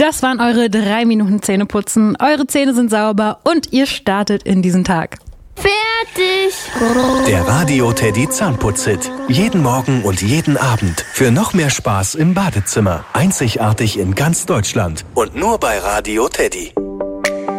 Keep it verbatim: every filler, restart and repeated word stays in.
Das waren eure drei Minuten Zähneputzen. Eure Zähne sind sauber und ihr startet in diesen Tag. Fertig! Der Radio Teddy Zahnputz-Hit. Jeden Morgen und jeden Abend. Für noch mehr Spaß im Badezimmer. Einzigartig in ganz Deutschland. Und nur bei Radio Teddy.